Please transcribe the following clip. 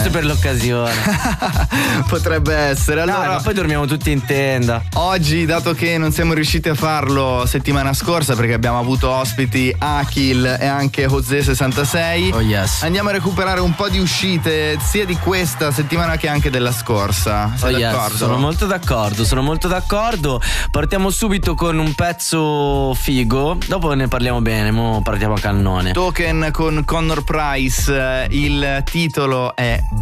Giusto per l'occasione. Potrebbe essere. Allora, ma poi dormiamo tutti in tenda. Oggi, dato che non siamo riusciti a farlo settimana scorsa perché abbiamo avuto ospiti Akil e anche José66, oh yes, andiamo a recuperare un po' di uscite sia di questa settimana che anche della scorsa. Sei d'accordo? Yes, sono molto d'accordo. Partiamo subito con un pezzo figo, dopo ne parliamo bene, mo partiamo a cannone. Token con Connor Price, il titolo è